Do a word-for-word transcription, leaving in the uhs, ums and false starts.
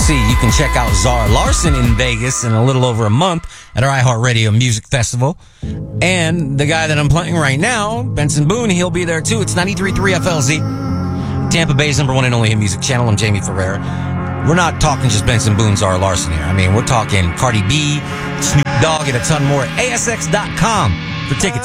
see, you can check out Zara Larson in Vegas in a little over a month at our iHeartRadio Music Festival. And the guy that I'm playing right now, Benson Boone, he'll be there too. It's ninety-three point three F L Z, Tampa Bay's number one and only hit music channel. I'm Jamie Ferrer. We're not talking just Benson Boone, Zara Larson here. I mean, we're talking Cardi B, Snoop Dogg, and a ton more at A S X dot com for tickets.